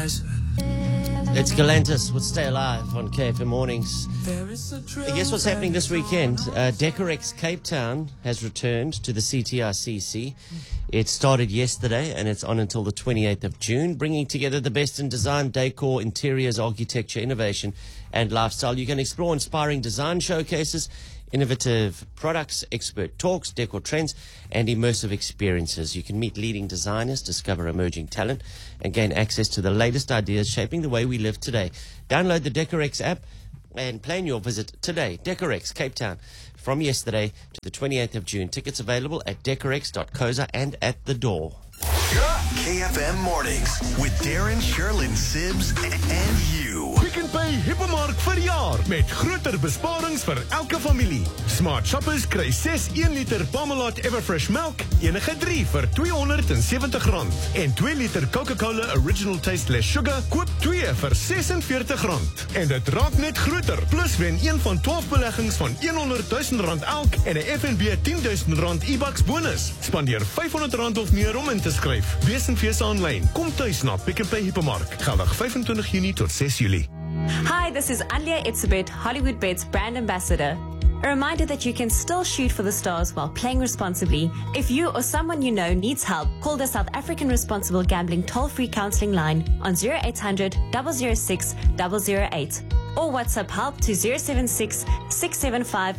It's Galantis with Stay Alive on KFM Mornings. Guess what's happening this weekend? Decorex Cape Town has returned to the CTICC. It started yesterday and it's on until the 28th of June, bringing together the best in design, decor, interiors, architecture, innovation and lifestyle. You can explore inspiring design showcases, innovative products, expert talks, decor trends, and immersive experiences. You can meet leading designers, discover emerging talent, and gain access to the latest ideas shaping the way we live today. Download the Decorex app and plan your visit today. Decorex Cape Town, from yesterday to the 28th of June. Tickets available at decorex.coza and at the door. KFM Mornings with Darren, Sherlyn, Sibs, and you. Pick n Pay Hypermark vir die jaar met groter besparings vir elke familie. Smart shoppers kry 6 1 liter Parmalat Everfresh melk, enige 3 vir R270 en 2 liter Coca-Cola Original Taste Less Sugar koop 2 vir R46. En dit raak net groter. Plus wen een van 12 beleggings van R100,000 elk en 'n FNB R10,000 e-bucks bonus. Spandeer R500 of meer om in te skryf. Wees en fees aanlyn. Kom tuis na Pick n Pay Hypermark. Geldig 25 Junie tot 6 Julie. Hi, this is Alia Itzebet, Hollywood Bet's brand ambassador. A reminder that you can still shoot for the stars while playing responsibly. If you or someone you know needs help, call the South African Responsible Gambling toll-free counselling line on 0800 006 008 or WhatsApp help to 076 675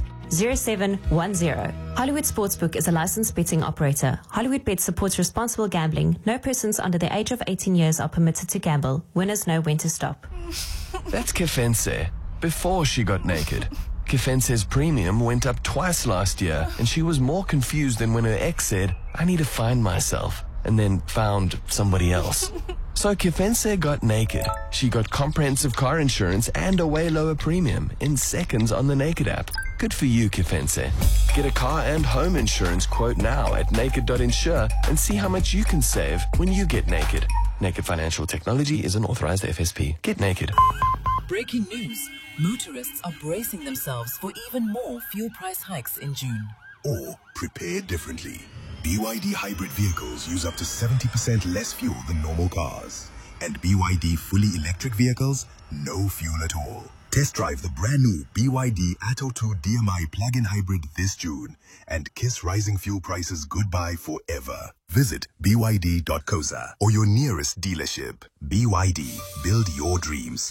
0710. Hollywood Sportsbook is a licensed betting operator. Hollywood Bet supports responsible gambling. No persons under the age of 18 years are permitted to gamble. Winners know when to stop. That's Kefense, before she got naked. Kefense's premium went up twice last year, and she was more confused than when her ex said, "I need to find myself," and then found somebody else. So Kefense got naked. She got comprehensive car insurance and a way lower premium in seconds on the Naked app. Good for you, Kefense. Get a car and home insurance quote now at naked.insure and see how much you can save when you get naked. Naked Financial Technology is an authorized FSP. Get naked. Breaking news. Motorists are bracing themselves for even more fuel price hikes in June. Or prepare differently. BYD hybrid vehicles use up to 70% less fuel than normal cars. And BYD fully electric vehicles, no fuel at all. Test drive the brand new BYD Atto 2 DMI plug-in hybrid this June and kiss rising fuel prices goodbye forever. Visit byd.coza or your nearest dealership. BYD, build your dreams.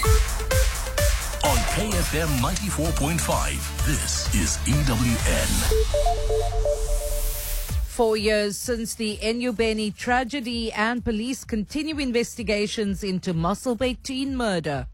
On KFM 94.5, this is EWN. 4 years since the Enyobeni tragedy and police continue investigations into Mossel Bay teen murder.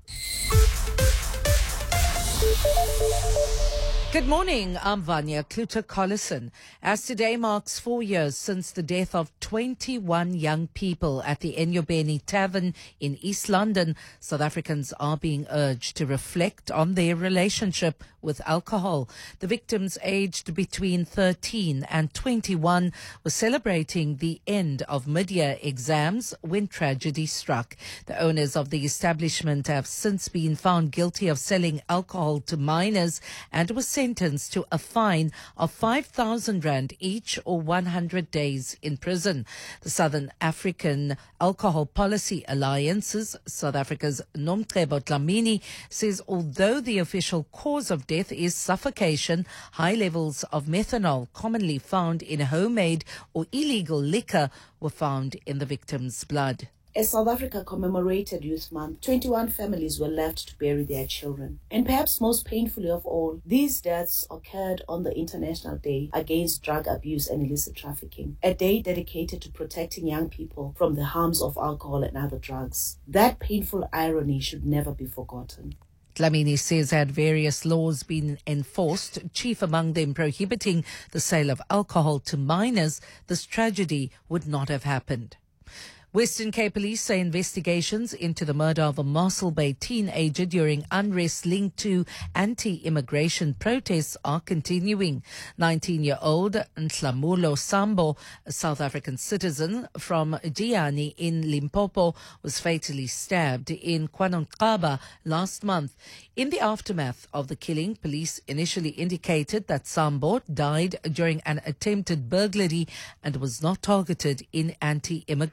Good morning, I'm Vanya Kluter-Collison. As today marks 4 years since the death of 21 young people at the Enyobeni Tavern in East London, South Africans are being urged to reflect on their relationship with alcohol. The victims, aged between 13 and 21, were celebrating the end of mid-year exams when tragedy struck. The owners of the establishment have since been found guilty of selling alcohol to minors and were sentenced to a fine of 5,000 rand each or 100 days in prison. The Southern African Alcohol Policy Alliance's South Africa's Nomcebo Dlamini says although the official cause of death is suffocation, high levels of methanol commonly found in homemade or illegal liquor were found in the victim's blood. As South Africa commemorated Youth Month, 21 families were left to bury their children. And perhaps most painfully of all, these deaths occurred on the International Day Against Drug Abuse and Illicit Trafficking, a day dedicated to protecting young people from the harms of alcohol and other drugs. That painful irony should never be forgotten. Dlamini says had various laws been enforced, chief among them prohibiting the sale of alcohol to minors, this tragedy would not have happened. Western Cape Police say investigations into the murder of a Mossel Bay teenager during unrest linked to anti-immigration protests are continuing. 19-year-old Nhlamulo Sambo, a South African citizen from Diani in Limpopo, was fatally stabbed in KwaNoqaba last month. In the aftermath of the killing, police initially indicated that Sambo died during an attempted burglary and was not targeted in anti-immigration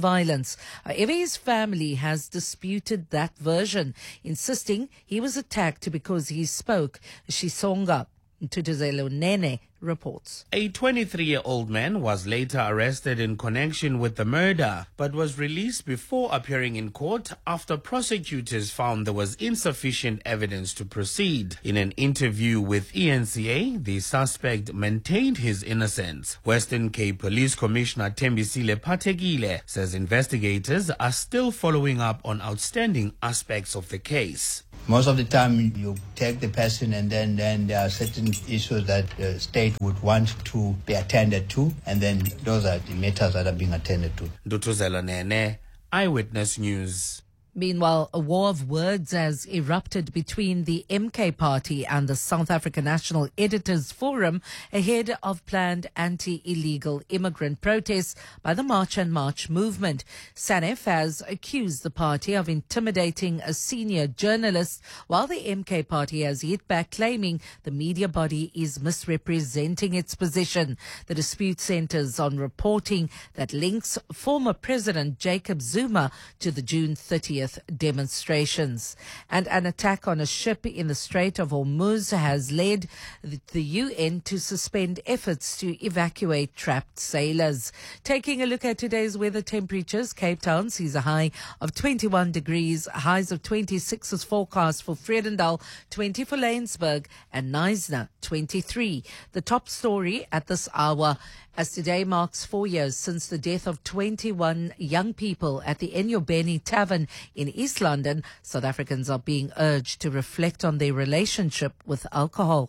violence. However, his family has disputed that version, insisting he was attacked because he spoke Xitsonga. Tutuzelo Nene reports. A 23-year-old man was later arrested in connection with the murder, but was released before appearing in court after prosecutors found there was insufficient evidence to proceed. In an interview with ENCA, the suspect maintained his innocence. Western Cape Police Commissioner Thembisile Phathekile says investigators are still following up on outstanding aspects of the case. Most of the time you take the person and then there are certain issues that the state would want to be attended to, and then those are the matters that are being attended to. Dutuzela Nene, Eyewitness News. Meanwhile, a war of words has erupted between the MK Party and the South African National Editors Forum ahead of planned anti-illegal immigrant protests by the March and March movement. SANEF has accused the party of intimidating a senior journalist, while the MK Party has hit back, claiming the media body is misrepresenting its position. The dispute centers on reporting that links former President Jacob Zuma to the June 30th demonstrations. And an attack on a ship in the Strait of Hormuz has led the UN to suspend efforts to evacuate trapped sailors. Taking a look at today's weather temperatures, Cape Town sees a high of 21 degrees, highs of 26 is forecast for Vredendal, 20 for Laingsburg, and Knysna, 23. The top story at this hour, as today marks 4 years since the death of 21 young people at the Enyobeni Tavern in East London, South Africans are being urged to reflect on their relationship with alcohol.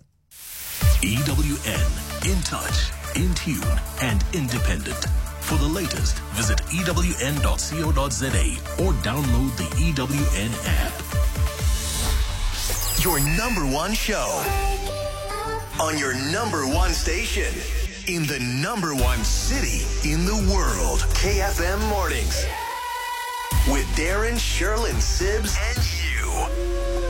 EWN, in touch, in tune, and independent. For the latest, visit ewn.co.za or download the EWN app. Your number one show on your number one station. In the number one city in the world, KFM Mornings. With Darren, Sherlyn, Sibbs, and you.